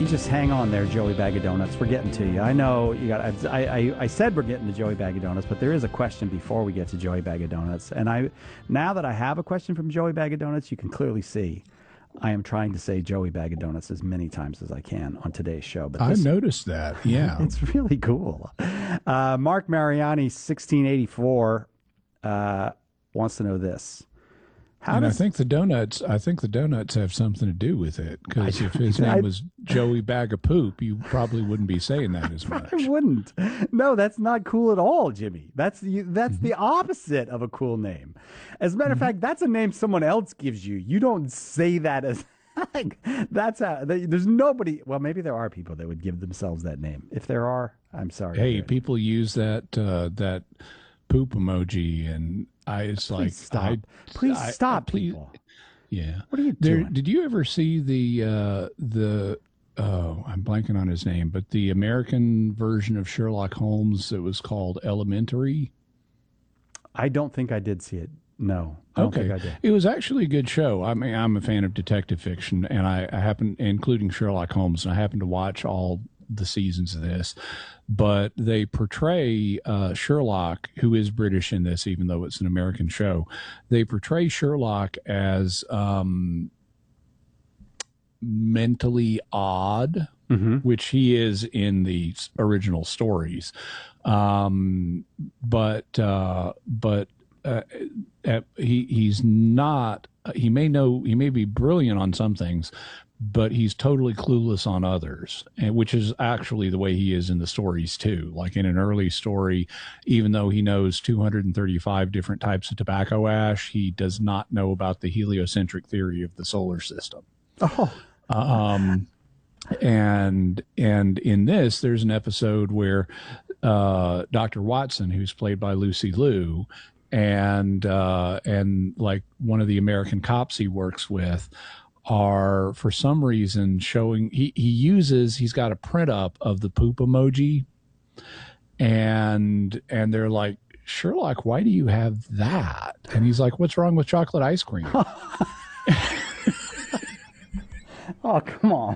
You just hang on there, Joey Bag of Donuts. We're getting to you. I know you got. I said we're getting to Joey Bag of Donuts, but there is a question before we get to Joey Bag of Donuts. And now that I have a question from Joey Bag of Donuts, you can clearly see I am trying to say Joey Bag of Donuts as many times as I can on today's show. But I noticed that. Yeah, it's really cool. Mark Mariani, 1684, wants to know this. I think the donuts have something to do with it, because if his name was Joey Bag of Poop, you probably wouldn't be saying that as much. I wouldn't. No, that's not cool at all, Jimmy. That's the opposite of a cool name. As a matter of fact, that's a name someone else gives you. You don't say that as that's how. There's nobody. Well, maybe there are people that would give themselves that name. If there are, I'm sorry. Hey, people use that poop emoji, and it's like, stop. Please stop, people. Yeah. What are you doing? Did you ever see the I'm blanking on his name, but the American version of Sherlock Holmes that was called Elementary? I don't think I did see it. No, I don't think I did. It was actually a good show. I mean, I'm a fan of detective fiction, and I happen, including Sherlock Holmes, and I happen to watch all the seasons of this. But they portray Sherlock, who is British in this, even though it's an American show. They portray Sherlock as mentally odd, which he is in the original stories. He's not. He may be brilliant on some things, but he's totally clueless on others, and which is actually the way he is in the stories too. Like in an early story, even though he knows 235 different types of tobacco ash, he does not know about the heliocentric theory of the solar system. Oh. And in this, there's an episode where Dr. Watson, who's played by Lucy Liu, and like one of the American cops he works with, are for some reason showing he's got a print up of the poop emoji, and they're like, Sherlock, why do you have that? And he's like, what's wrong with chocolate ice cream? Oh, come on.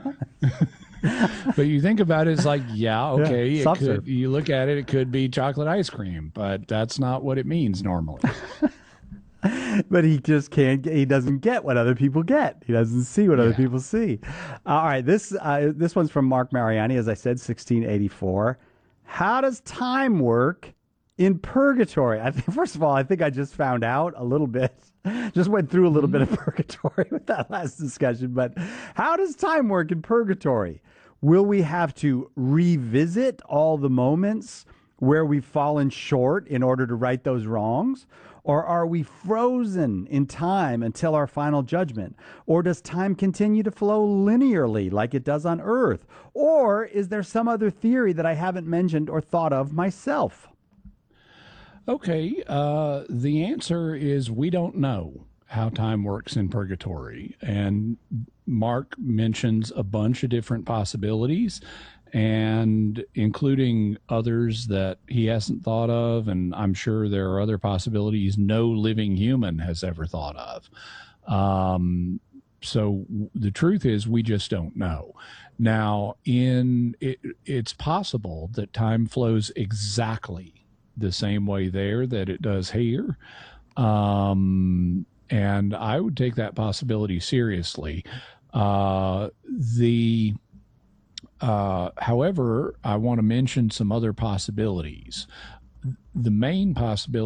But you think about it, it's like, yeah, okay. Yeah, you look at it, it could be chocolate ice cream, but that's not what it means normally. But he just can't. He doesn't get what other people get. He doesn't see what other people see. All right, this one's from Mark Mariani, as I said, 1684. How does time work in purgatory? First of all, I think I just found out a little bit. Just went through a little bit of purgatory with that last discussion. But how does time work in purgatory? Will we have to revisit all the moments where we've fallen short in order to right those wrongs? Or are we frozen in time until our final judgment? Or does time continue to flow linearly like it does on Earth? Or is there some other theory that I haven't mentioned or thought of myself? Okay, the answer is we don't know how time works in purgatory. And Mark mentions a bunch of different possibilities, and including others that he hasn't thought of. And I'm sure there are other possibilities no living human has ever thought of. So the truth is we just don't know. Now, it's possible that time flows exactly the same way there that it does here. And I would take that possibility seriously. However, I want to mention some other possibilities. The main possibility